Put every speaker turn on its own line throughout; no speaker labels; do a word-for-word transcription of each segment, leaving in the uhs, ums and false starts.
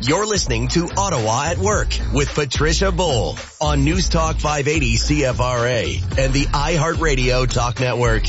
You're listening to Ottawa at Work with Patricia Bowl on News Talk five eighty C F R A and the iHeartRadio Talk Network.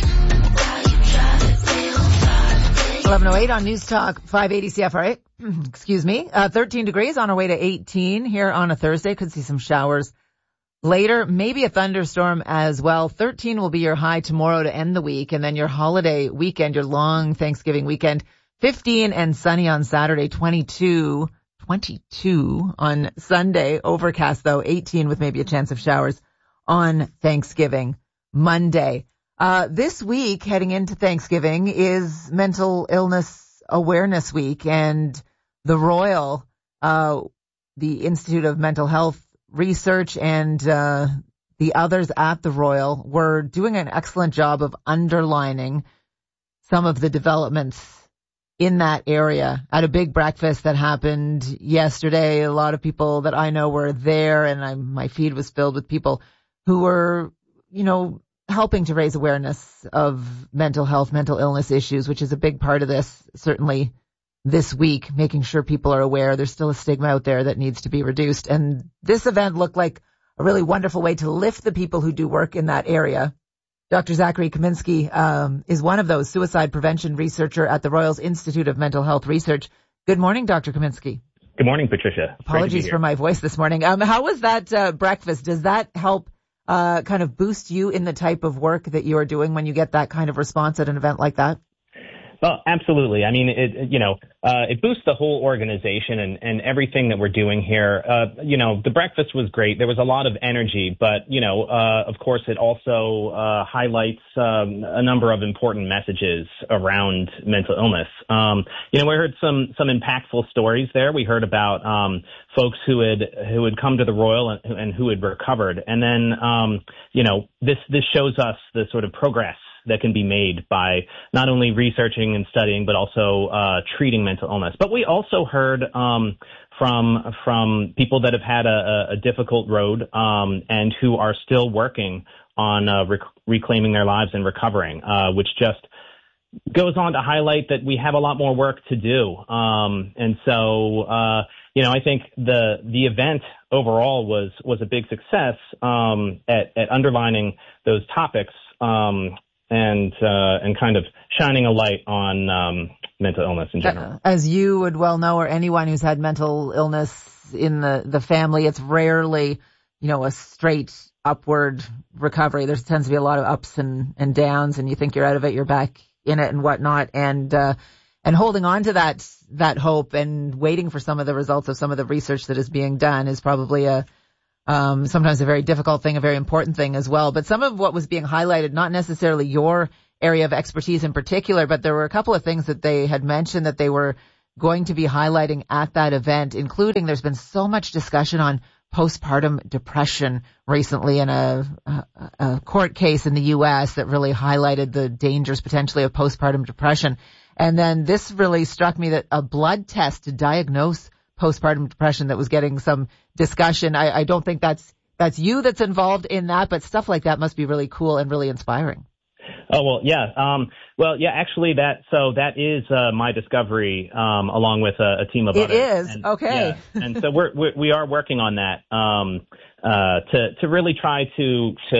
eleven oh eight on News Talk five eighty C F R A. Excuse me. Uh, thirteen degrees on our way to eighteen here on a Thursday. Could see some showers later. Maybe a thunderstorm as well. thirteen will be your high tomorrow to end the week. And then your holiday weekend, your long Thanksgiving weekend. fifteen and sunny on Saturday. twenty-two, twenty-two on Sunday. Overcast though. eighteen with maybe a chance of showers on Thanksgiving Monday. Uh, this week, heading into Thanksgiving, is Mental Illness Awareness Week, and the Royal, uh, the Institute of Mental Health Research, and uh, the others at the Royal were doing an excellent job of underlining some of the developments in that area at a big breakfast that happened yesterday. A lot of people that I know were there, and I, my feed was filled with people who were, you know, helping to raise awareness of mental health, mental illness issues, which is a big part of this, certainly this week, making sure people are aware. There's still a stigma out there that needs to be reduced. And this event looked like a really wonderful way to lift the people who do work in that area. Doctor Zachary Kaminsky um, is one of those, suicide prevention researcher at the Royals Institute of Mental Health Research. Good morning, Doctor Kaminsky.
Good morning, Patricia.
Apologies for my voice this morning. Um, how was that uh, breakfast? Does that help Uh, kind of boost you in the type of work that you are doing when you get that kind of response at an event like that?
Well, absolutely. I mean, it, you know, uh, it boosts the whole organization and, and everything that we're doing here. Uh, you know, the breakfast was great. There was a lot of energy, but, you know, uh, of course, it also uh, highlights um, a number of important messages around mental illness. Um, you know, we heard some some impactful stories there. We heard about um, folks who had who had come to the Royal and, and who had recovered. And then, um, you know, this this shows us the sort of progress that can be made by not only researching and studying, but also uh, treating mental illness. But we also heard um, from from people that have had a, a difficult road um, and who are still working on uh, rec- reclaiming their lives and recovering, uh, which just goes on to highlight that we have a lot more work to do. Um, and so, uh, you know, I think the the event overall was was a big success um, at, at underlining those topics. Um, and uh, and kind of shining a light on um, mental illness in general.
As you would well know, or anyone who's had mental illness in the, the family, it's rarely, you know, a straight upward recovery. There tends to be a lot of ups and, and downs, and you think you're out of it, you're back in it and whatnot. And uh, and holding on to that that hope and waiting for some of the results of some of the research that is being done is probably a Um, sometimes a very difficult thing, a very important thing as well. But some of what was being highlighted, not necessarily your area of expertise in particular, but there were a couple of things that they had mentioned that they were going to be highlighting at that event, including there's been so much discussion on postpartum depression recently in a, a, a court case in the U S that really highlighted the dangers potentially of postpartum depression. And then this really struck me that a blood test to diagnose postpartum depression that was getting some discussion. I, I don't think that's that's you that's involved in that, but stuff like that must be really cool and really inspiring.
Oh, well, yeah. Um, well, yeah, actually that, so that is, uh, my discovery, um, along with a, a team of
it
others.
It is.
And,
okay.
Yeah, and so we're, we're, we are working on that, um, uh, to, to really try to, to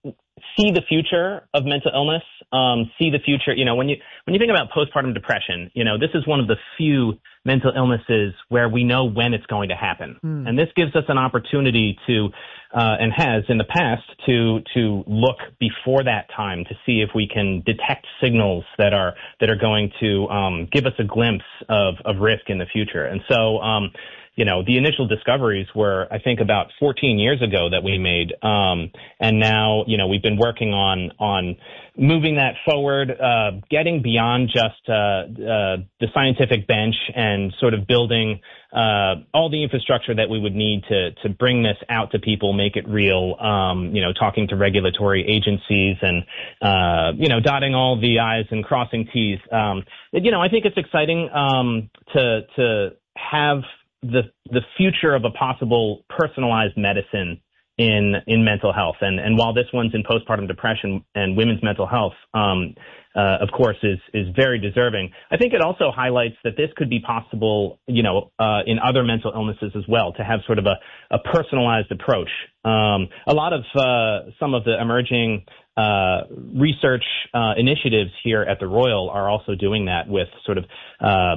see the future of mental illness, um, see the future. You know, when you, when you think about postpartum depression, you know, this is one of the few mental illnesses where we know when it's going to happen. Mm. And this gives us an opportunity to, uh, and has in the past to, to look before that time to see if we can detect signals that are, that are going to, um, give us a glimpse of, of risk in the future. And so, um, you know, the initial discoveries were, I think, about fourteen years ago that we made. Um, and now, you know, we've been working on, on moving that forward, uh, getting beyond just, uh, uh, the scientific bench and sort of building, uh, all the infrastructure that we would need to, to bring this out to people, make it real, um, you know, talking to regulatory agencies and, uh, you know, dotting all the I's and crossing T's. Um, you know, I think it's exciting, um, to, to have the the future of a possible personalized medicine in in mental health. And and while this one's in postpartum depression and women's mental health, um, uh, of course, is is very deserving, I think it also highlights that this could be possible, you know, uh, in other mental illnesses as well, to have sort of a, a personalized approach. Um, a lot of uh, some of the emerging uh, research uh, initiatives here at the Royal are also doing that with sort of uh,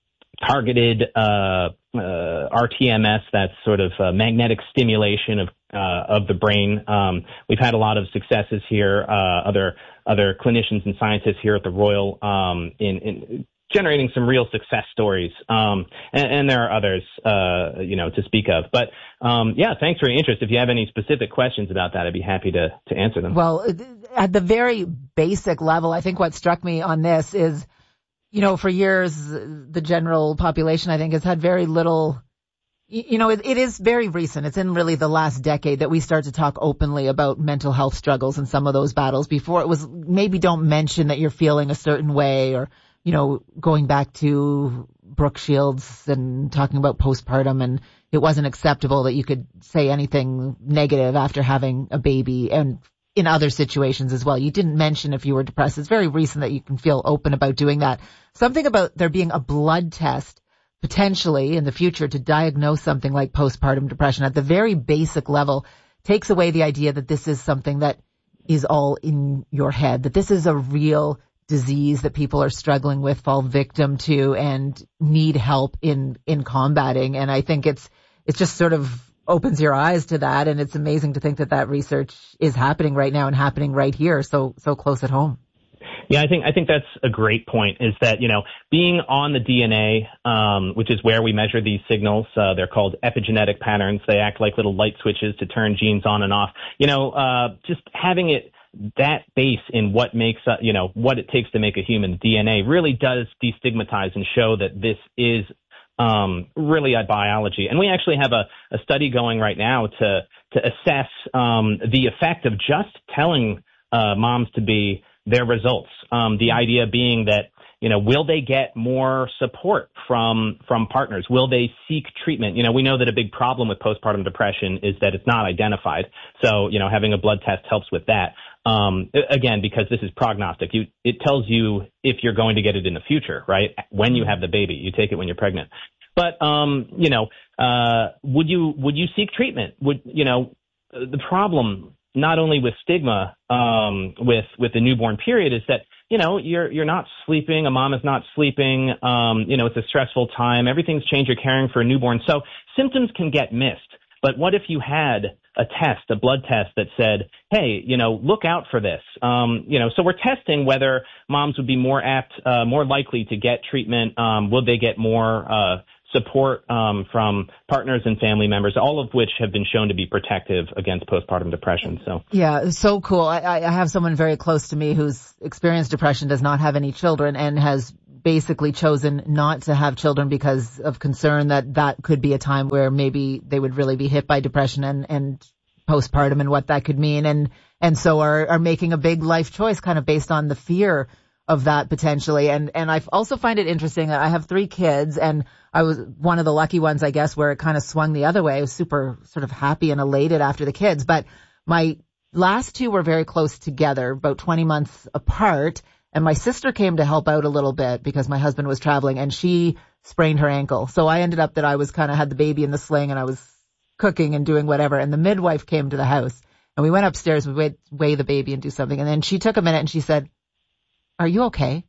targeted uh, uh, R T M S, that's sort of uh, magnetic stimulation of uh, of the brain. Um, we've had a lot of successes here. Uh, other other clinicians and scientists here at the Royal um, in, in generating some real success stories, um, and, and there are others, uh, you know, to speak of. But um, yeah, thanks for your interest. If you have any specific questions about that, I'd be happy to to answer them.
Well, at the very basic level, I think what struck me on this is, you know, for years, the general population, I think, has had very little, you know, it, it is very recent. It's in really the last decade that we start to talk openly about mental health struggles and some of those battles. Before, it was maybe don't mention that you're feeling a certain way, or, you know, going back to Brooke Shields and talking about postpartum, and it wasn't acceptable that you could say anything negative after having a baby, and in other situations as well. You didn't mention if you were depressed. It's very recent that you can feel open about doing that. Something about there being a blood test potentially in the future to diagnose something like postpartum depression at the very basic level takes away the idea that this is something that is all in your head, that this is a real disease that people are struggling with, fall victim to, and need help in, in combating. And I think it's, it's just sort of opens your eyes to that. And it's amazing to think that that research is happening right now and happening right here, so, so close at home.
Yeah, I think I think that's a great point, is that, you know, being on the D N A, um, which is where we measure these signals, uh, they're called epigenetic patterns. They act like little light switches to turn genes on and off. You know, uh, just having it that base in what makes, uh, you know, what it takes to make a human D N A really does destigmatize and show that this is um, really a biology. And we actually have a, a study going right now to to assess um, the effect of just telling uh, moms to be their results. Um, the idea being that, you know, will they get more support from from partners? Will they seek treatment? You know, we know that a big problem with postpartum depression is that it's not identified. So, you know, having a blood test helps with that. Um, again, because this is prognostic. You, it tells you if you're going to get it in the future, right? When you have the baby, you take it when you're pregnant. But, um, you know, uh, would you, would you seek treatment? Would, you know, the problem not only with stigma, um, with, with the newborn period is that, you know, you're, you're not sleeping. A mom is not sleeping. Um, you know, it's a stressful time. Everything's changed. You're caring for a newborn. So symptoms can get missed. But what if you had a test, a blood test that said, hey, you know, look out for this. Um, you know, so we're testing whether moms would be more apt, uh, more likely to get treatment. Um, would they get more, uh, support um, from partners and family members, all of which have been shown to be protective against postpartum depression. So
yeah, so cool. I, I have someone very close to me who's experienced depression, does not have any children, and has basically chosen not to have children because of concern that that could be a time where maybe they would really be hit by depression and, and postpartum and what that could mean. And, and so are, are making a big life choice kind of based on the fear of that potentially. And, and I also find it interesting that I have three kids, and I was one of the lucky ones, I guess, where it kind of swung the other way. I was super sort of happy and elated after the kids, but my last two were very close together, about twenty months apart. And my sister came to help out a little bit because my husband was traveling, and she sprained her ankle. So I ended up that I was kind of had the baby in the sling, and I was cooking and doing whatever. And the midwife came to the house, and we went upstairs, we would weigh the baby and do something. And then she took a minute and she said, "Are you okay?"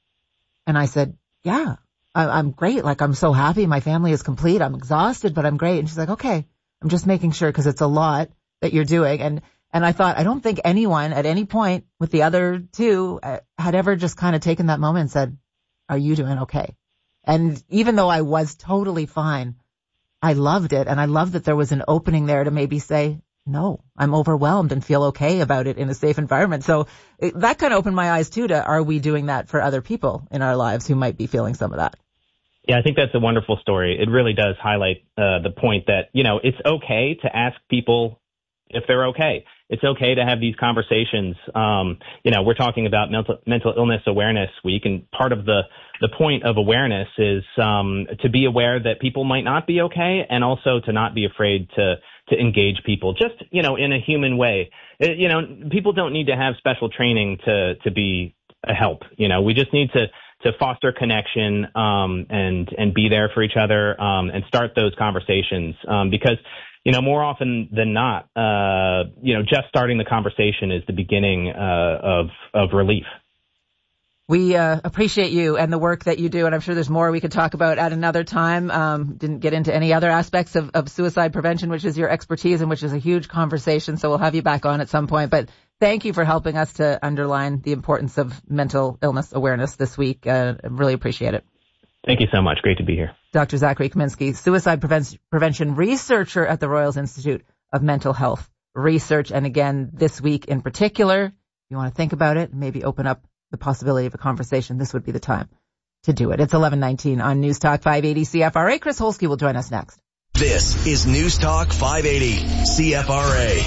And I said, "Yeah, I, I'm great. Like, I'm so happy. My family is complete. I'm exhausted, but I'm great." And she's like, "Okay, I'm just making sure because it's a lot that you're doing." And, and I thought, I don't think anyone at any point with the other two uh, had ever just kind of taken that moment and said, "Are you doing okay?" And even though I was totally fine, I loved it. And I loved that there was an opening there to maybe say, no, I'm overwhelmed, and feel okay about it in a safe environment. So it, that kind of opened my eyes too to, are we doing that for other people in our lives who might be feeling some of that?
Yeah, I think that's a wonderful story. It really does highlight uh, the point that, you know, it's okay to ask people if they're okay. it's okay to have these conversations. Um, you know, we're talking about mental, mental illness awareness week, and part of the, the point of awareness is, um, to be aware that people might not be okay, and also to not be afraid to, to engage people just, you know, in a human way. It, you know, people don't need to have special training to, to be a help. You know, we just need to, to foster connection, um, and, and be there for each other, um, and start those conversations, um, because, you know, more often than not, uh, you know, just starting the conversation is the beginning, uh, of, of relief.
We uh, appreciate you and the work that you do, and I'm sure there's more we could talk about at another time. Um, didn't get into any other aspects of, of suicide prevention, which is your expertise and which is a huge conversation, so we'll have you back on at some point. But thank you for helping us to underline the importance of mental illness awareness this week. Uh, I really appreciate it.
Thank you so much. Great to be here.
Doctor Zachary Kaminsky, suicide preven- prevention researcher at the Royals Institute of Mental Health Research. And again, this week in particular, you want to think about it, maybe open up the possibility of a conversation, this would be the time to do it. It's eleven nineteen on News Talk five eighty C F R A. Chris Holsky will join us next.
This is News Talk five eighty C F R A.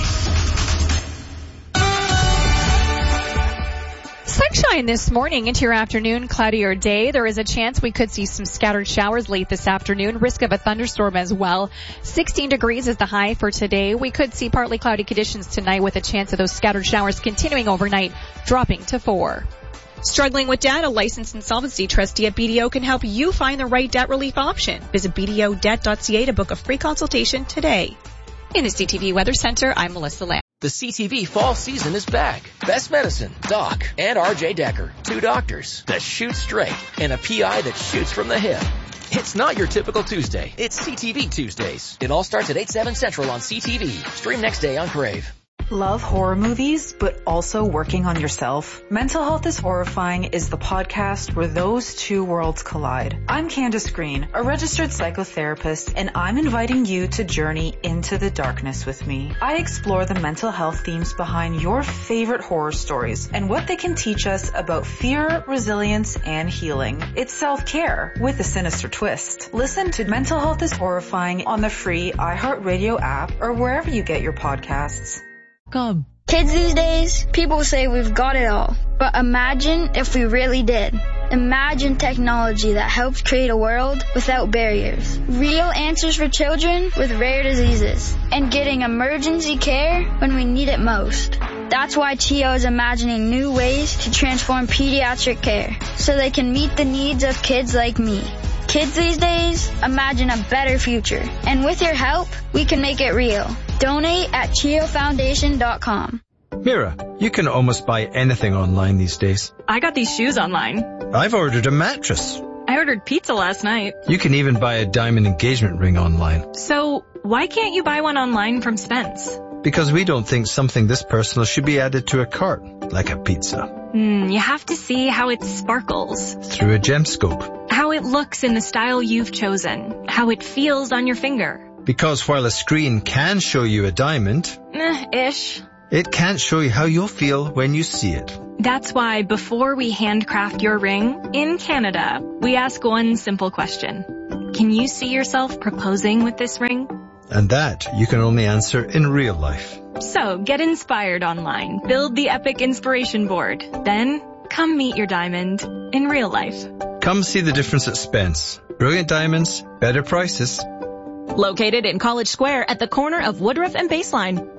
Sunshine this morning into your afternoon, cloudier day. There is a chance we could see some scattered showers late this afternoon. Risk of a thunderstorm as well. sixteen degrees is the high for today. We could see partly cloudy conditions tonight with a chance of those scattered showers continuing overnight, dropping to four. Struggling with debt? A licensed insolvency trustee at B D O can help you find the right debt relief option. Visit b d o debt dot c a to book a free consultation today. In the C T V Weather Center, I'm Melissa Lamb.
The C T V fall season is back. Best Medicine, Doc, and R J Decker. Two doctors that shoot straight and a P I that shoots from the hip. It's not your typical Tuesday. It's C T V Tuesdays. It all starts at eight, seven Central on C T V. Stream next day on Crave.
Love horror movies, but also working on yourself? Mental Health is Horrifying is the podcast where those two worlds collide. I'm Candace Green, a registered psychotherapist, and I'm inviting you to journey into the darkness with me. I explore the mental health themes behind your favorite horror stories and what they can teach us about fear, resilience, and healing. It's self-care with a sinister twist. Listen to Mental Health is Horrifying on the free iHeartRadio app or wherever you get your podcasts.
Come. Kids these days, people say we've got it all. But imagine if we really did. Imagine technology that helps create a world without barriers. Real answers for children with rare diseases. And getting emergency care when we need it most. That's why C H I O is imagining new ways to transform pediatric care so they can meet the needs of kids like me. Kids these days, imagine a better future. And with your help, we can make it real. Donate at C H I O foundation dot com.
Mira, you can almost buy anything online these days.
I got these shoes online.
I've ordered a mattress.
I ordered pizza last night.
You can even buy a diamond engagement ring online.
So, why can't you buy one online from Spence?
Because we don't think something this personal should be added to a cart, like a pizza.
Hmm, you have to see how it sparkles.
Through a gemscope.
How it looks in the style you've chosen. How it feels on your finger.
Because while a screen can show you a diamond,
Eh, ish.
it can't show you how you'll feel when you see it.
That's why before we handcraft your ring, in Canada, we ask one simple question. Can you see yourself proposing with this ring?
And that you can only answer in real life.
So, get inspired online. Build the epic inspiration board. Then, come meet your diamond in real life.
Come see the difference at Spence. Brilliant diamonds, better prices.
Located in College Square at the corner of Woodruff and Baseline.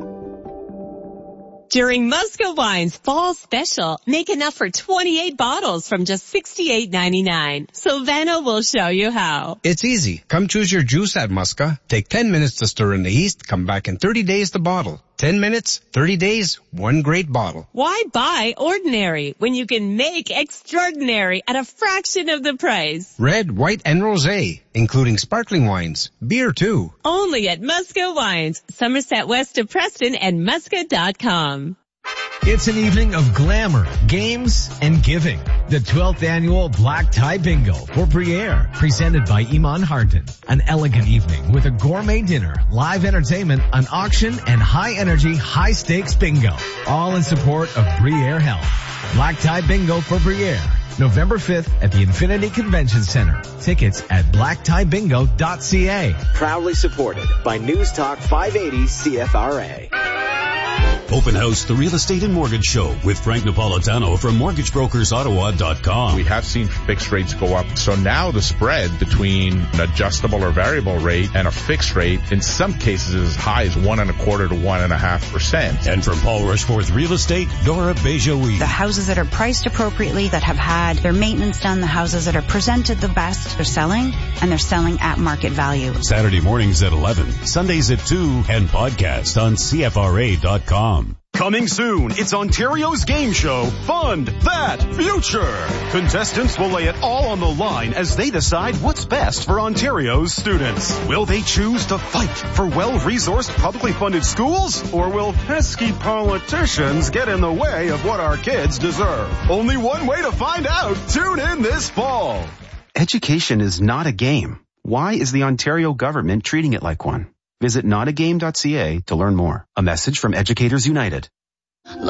During Musca Wine's Fall Special, make enough for twenty-eight bottles from just sixty-eight ninety-nine. Silvano will show you how.
It's easy. Come choose your juice at Musca. Take ten minutes to stir in the yeast. Come back in thirty days to bottle. ten minutes, thirty days, one great bottle.
Why buy ordinary when you can make extraordinary at a fraction of the price?
Red, white, and rosé, including sparkling wines. Beer, too.
Only at Musca Wines, Somerset West of Preston and musca dot com.
It's an evening of glamour, games, and giving. The twelfth annual Black Tie Bingo for Briere, presented by Iman Hardin. An elegant evening with a gourmet dinner, live entertainment, an auction, and high-energy, high-stakes bingo. All in support of Briere Health. Black Tie Bingo for Briere, November fifth at the Infinity Convention Center. Tickets at black tie bingo dot c a.
Proudly supported by News Talk five eighty C F R A. Open House, the Real Estate and Mortgage Show with Frank Napolitano from mortgage brokers ottawa dot com.
We have seen fixed rates go up. So now the spread between an adjustable or variable rate and a fixed rate in some cases is as high as one and a quarter to one and a half percent.
And from Paul Rushforth Real Estate, Dora Bejoui.
The houses that are priced appropriately, that have had their maintenance done, the houses that are presented the best, they're selling, and they're selling at market value.
Saturday mornings at eleven, Sundays at two, and podcast on C F R A dot com.
Coming soon, it's Ontario's game show, Fund That Future. Contestants will lay it all on the line as they decide what's best for Ontario's students. Will they choose to fight for well-resourced, publicly funded schools? Or will pesky politicians get in the way of what our kids deserve? Only one way to find out. Tune in this fall.
Education is not a game. Why is the Ontario government treating it like one? Visit not a game dot c a to learn more. A message from Educators United.